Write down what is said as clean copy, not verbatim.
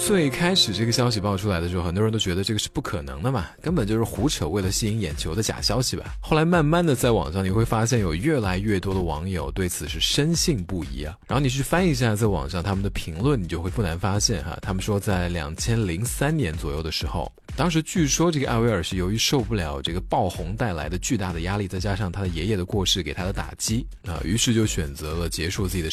最开始这个消息爆出来的时候，很多人都觉得这个是不可能的嘛，根本就是胡扯，为了吸引眼球的假消息吧。后来慢慢的在网上你会发现有越来越多的网友对此是深信不疑啊。然后你去翻译一下在网上他们的评论，你就会不难发现哈，他们说在2003年左右的时候，当时据说这个艾薇儿是由于受不了这个爆红带来的巨大的压力，再加上他的爷爷的过世给他的打击于是就选择了结束自己的